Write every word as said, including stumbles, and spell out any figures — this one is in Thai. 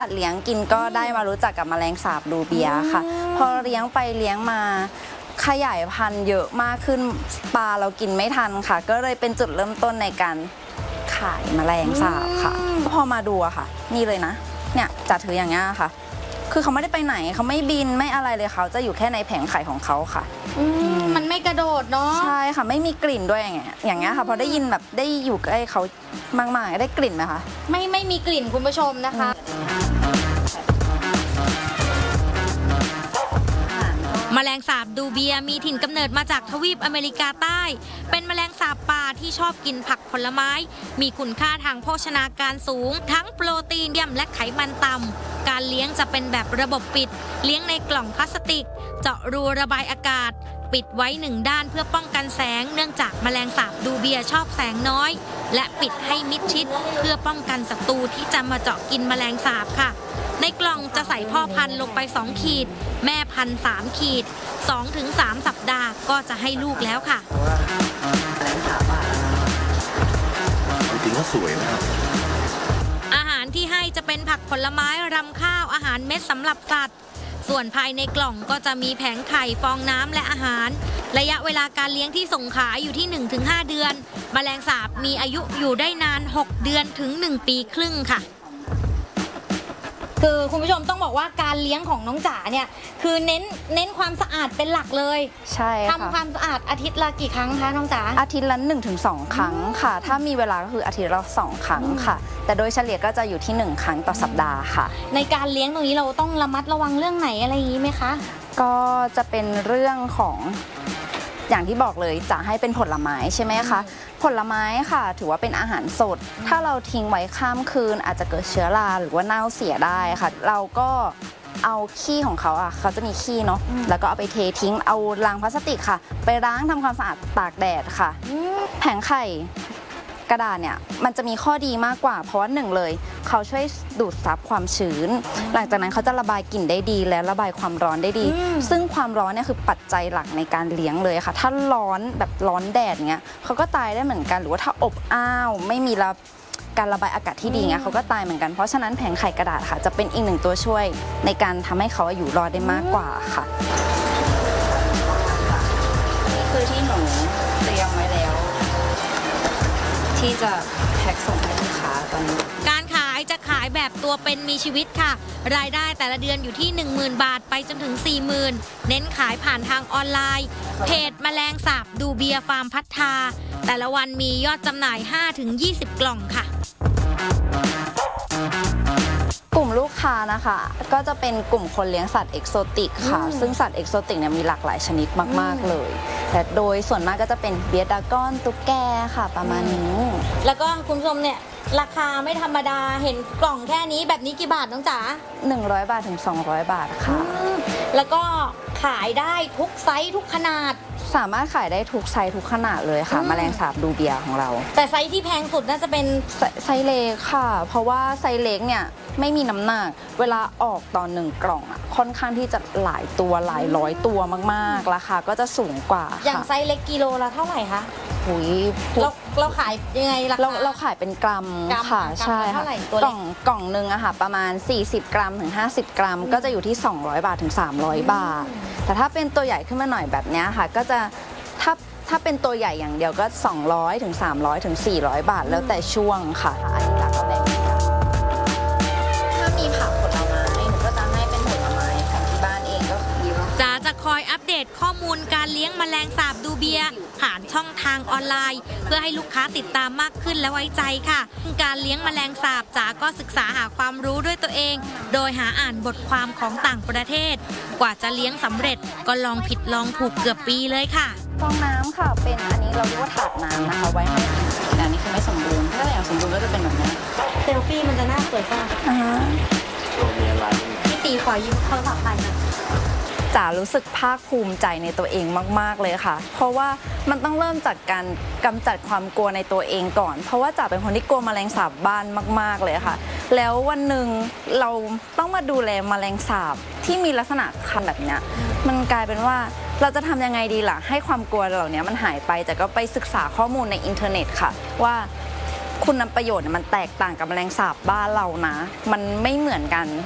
เลี้ยงกินก็ได้มารู้จักกับแมลงสาบดูเบียค่ะพอเลี้ยงไปเลี้ยงมาขยายพันธุ์เยอะมากขึ้นปลาเรากินไม่ทันค่ะก็เลยเป็นจุดเริ่มต้นในการขายแมลงสาบค่ะพอมาดูอะค่ะนี่เลยนะเนี่ยจัดถืออย่างเงี้ยค่ะคือเขาไม่ได้ไปไหนเขาไม่บินไม่อะไรเลยเขาจะอยู่แค่ในแผงไข่ของเขาค่ะมันไม่กระโดดเนาะใช่ค่ะไม่มีกลิ่นด้วยอย่างเงี้ยอย่างเงี้ยค่ะพอได้ยินแบบได้อยู่ใกล้เขามากๆได้กลิ่นไหมคะไม่ไม่มีกลิ่นคุณผู้ชมนะคะแมลงสาบดูเบียมีถิ่นกำเนิดมาจากทวีปอเมริกาใต้เป็นแมลงสาบป่าที่ชอบกินผักผลไม้มีคุณค่าทางโภชนาการสูงทั้งโปรตีนเยี่ยมและไขมันต่ำการเลี้ยงจะเป็นแบบระบบปิดเลี้ยงในกล่องพลาสติกเจาะรูระบายอากาศปิดไว้หนึ่งด้านเพื่อป้องกันแสงเนื่องจากแมลงสาบดูเบียชอบแสงน้อยและปิดให้มิดชิดเพื่อป้องกันศัตรูที่จะมาเจาะกินแมลงสาบค่ะในกล่องจะใส่พ่อพันธุ์ลงไปสองขีดแม่พันธุ์สามขีด สองถึงสาม สัปดาห์ก็จะให้ลูกแล้วค่ะจริงๆก็สวยนะอาหารที่ให้จะเป็นผักผลไม้รำข้าวอาหารเม็ดสำหรับสัตว์ส่วนภายในกล่องก็จะมีแผงไข่ฟองน้ำและอาหารระยะเวลาการเลี้ยงที่ส่งขายอยู่ที่ หนึ่งถึงห้า เดือนแมลงสาบมีอายุอยู่ได้นานหกเดือนถึงหนึ่งปีครึ่งค่ะคือคุณผู้ชมต้องบอกว่าการเลี้ยงของน้องจ๋าเนี่ยคือเน้นเน้นความสะอาดเป็นหลักเลยใช่ค่ะทำความสะอาดอาทิตย์ละกี่ครั้งคะน้องจ๋าอาทิตย์ละ หนึ่งถึงสอง ครั้งค่ะถ้ามีเวลาก็คืออาทิตย์ละสองครั้งค่ะแต่โดยเฉลี่ยก็จะอยู่ที่หนึ่งครั้งต่อสัปดาห์ค่ะในการเลี้ยงตรงนี้เราต้องระมัดระวังเรื่องไหนอะไรอย่างนี้ไหมคะก็จะเป็นเรื่องของอย่างที่บอกเลยจะให้เป็นผลไม้ใช่ไหมคะผลไม้ค่ะถือว่าเป็นอาหารสดถ้าเราทิ้งไว้ข้ามคืนอาจจะเกิดเชื้อราหรือว่าเน่าเสียได้ค่ะเราก็เอาขี้ของเขาอ่ะเขาจะมีขี้เนาะแล้วก็เอาไปเททิ้งเอาลังพลาสติกค่ะไปล้างทำความสะอาดตากแดดค่ะแผงไข่กระดาษเนี่ยมันจะมีข้อดีมากกว่าเพราะว่าหนึ่งเลยเขาช่วยดูดซับความชื้นหลังจากนั้นเขาจะระบายกลิ่นได้ดีและระบายความร้อนได้ดีซึ่งความร้อนเนี่ยคือปัจจัยหลักในการเลี้ยงเลยค่ะถ้าร้อนแบบร้อนแดดเงี้ยเขาก็ตายได้เหมือนกันหรือว่าถ้าอบอ้าวไม่มีระการระบายอากาศที่ดีเงี้ยเขาก็ตายเหมือนกันเพราะฉะนั้นแผงไข่กระดาษค่ะจะเป็นอีกหนึ่งตัวช่วยในการทำให้เขาอยู่รอดได้มากกว่าค่ะนี่คือที่หนูเตรียมไว้แล้วที่จะแพ็คส่งให้ลูกค้าตอนนี้การขายจะขายแบบตัวเป็นมีชีวิตค่ะรายได้แต่ละเดือนอยู่ที่ หนึ่งหมื่น บาทไปจนถึง สี่หมื่น เน้นขายผ่านทางออนไลน์เพจแมลงสาบดูเบียฟาร์มพัฒนาแต่ละวันมียอดจำหน่าย ห้าถึงยี่สิบ กล่องค่ะกลุ่มลูกค้านะคะก็จะเป็นกลุ่มคนเลี้ยงสัตว์เอกโซติกค่ะซึ่งสัตว์เอกโซติกเนี่ยมีหลากหลายชนิดมากๆเลยแต่โดยส่วนมากก็จะเป็นเบียร์ดากอนตุ๊กแกค่ะประมาณนี้แล้วก็คุณผู้ชมเนี่ยราคาไม่ธรรมดาเห็นกล่องแค่นี้แบบนี้กี่บาทน้องจ๋าหนึ่งร้อยบาทถึงสองร้อยบาทค่ะแล้วก็ขายได้ทุกไซส์ทุกขนาดสามารถขายได้ทุกไซส์ทุกขนาดเลยค่ะแมลงสาบดูเบียของเราแต่ไซส์ที่แพงสุดน่าจะเป็นไซส์เล็กค่ะเพราะว่าไซส์เล็กเนี่ยไม่มีน้ำหนักเวลาออกตอนหนึ่งกล่องอ่ะค่อนข้างที่จะหลายตัวหลายร้อยตัวมากๆราคาก็จะสูงกว่าอย่างไซส์เล็กกิโลละเท่าไหร่คะหุยเราเราขายยังไงราคาเราเราขายเป็นกรัมค่ะใช่ค่ะกล่องกล่องหนึ่งอะค่ะประมาณสี่สิบกรัมถึงห้าสิบกรัมก็จะอยู่ที่สองร้อยบาทถึงสามร้อยบาทแต่ถ้าเป็นตัวใหญ่ขึ้นมาหน่อยแบบนี้ค่ะก็จะถ้าถ้าเป็นตัวใหญ่อย่างเดียวก็สองร้อยถึงสามร้อยถึงสี่ร้อยบาทแล้วแต่ช่วงค่ะอันนี้หลักก็แบ่งถ้ามีผักผลไม้หนูก็จะให้เป็นผลไม้ของที่บ้านเองก็คือจ๋าจะคอยอัปเดตข้อมูลการเลี้ยงแมลงสาบดูเบียผ่านช่องทางออนไลน์เพื่อให้ลูกค้าติดตามมากขึ้นและไว้ใจค่ะการเลี้ยงแมลงสาบจ๋าก็ศึกษาหาความรู้ด้วยตัวเองโดยหาอ่านบทความของต่างประเทศกว่าจะเลี้ยงสำเร็จก็ลองผิดลองถูกเกือบปีเลยค่ะฟองน้ำค่ะเป็นอันนี้เราเรียกว่าถาดน้ำนะคะไว้ให้แต่อันนี้คือไม่สมบูรณ์ถ้าอย่างสมบูรณ์ก็จะเป็นแบบนี้เซลฟี่มันจะน่าสวยกว่าอ่ามีอะไรพี่ตีขอยืมโทรศัพท์ไปนะจ๋ารู้สึกภาคภูมิใจในตัวเองมากๆเลยค่ะเพราะว่ามันต้องเริ่มจากการกำจัดความกลัวในตัวเองก่อนเพราะว่าจ๋าเป็นคนที่กลัวแมลงสาบบ้านมากๆเลยค่ะแล้ววันหนึ่งเราต้องมาดูแลแมลงสาบที่มีลักษณะคันแบบนี้มันกลายเป็นว่าเราจะทำยังไงดีล่ะให้ความกลัวเหล่านี้มันหายไปแต่ก็ไปศึกษาข้อมูลในอินเทอร์เน็ตค่ะว่าคุณประโยชน์เนี่ยมันแตกต่างกับแมลงสาบบ้านเรานะ มันไม่เหมือนกัน